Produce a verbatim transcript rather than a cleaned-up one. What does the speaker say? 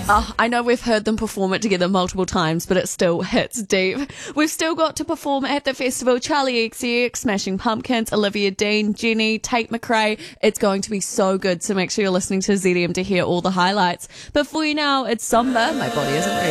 Oh, I know we've heard them perform it together multiple times, but it still hits deep. We've still got to perform at the festival Charlie X C X, Smashing Pumpkins, Olivia Dean, Jenny, Tate McRae. It's going to be so good, so make sure you're listening to Z D M to hear all the highlights. But for you now, it's Samba, My Body Isn't Ready.